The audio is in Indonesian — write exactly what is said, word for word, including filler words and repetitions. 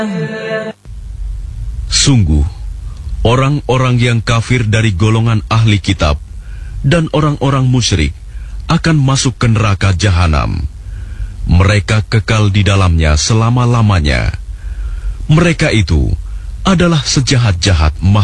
Sungguh, orang-orang yang kafir dari golongan ahli kitab dan orang-orang musyrik akan masuk ke neraka jahanam. Mereka kekal di dalamnya selama-lamanya. Mereka itu adalah sejahat-jahat makhluk.